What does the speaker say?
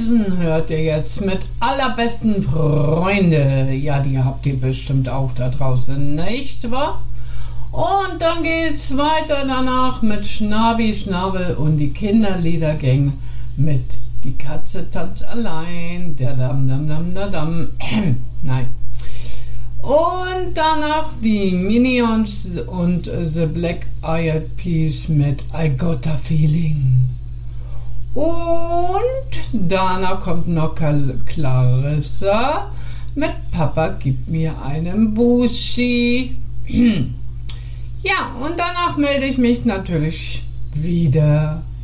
Hansen hört ihr jetzt mit allerbesten Freunde. Ja, die habt ihr bestimmt auch da draußen, nicht wahr? Und dann geht's weiter danach mit Schnabi, Schnabel und die Kinderliedergang mit Die Katze tanzt allein, der Dam, Dam, Dam, da, Dam. Nein. Und danach die Minions und The Black Eyed Peas mit I Got a Feeling. Und danach kommt noch Clarissa mit Papa gibt mir einen Buschi. Ja, und danach melde ich mich natürlich wieder.